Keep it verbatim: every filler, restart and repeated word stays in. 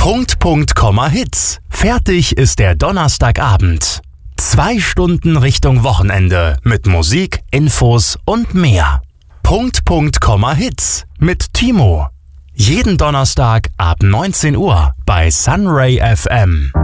Punkt, Punkt, Komma, Hits. Fertig ist der Donnerstagabend. Zwei Stunden Richtung Wochenende mit Musik, Infos und mehr. Punkt, Punkt, Komma, Hits mit Timo. Jeden Donnerstag ab neunzehn Uhr bei Sunray F M.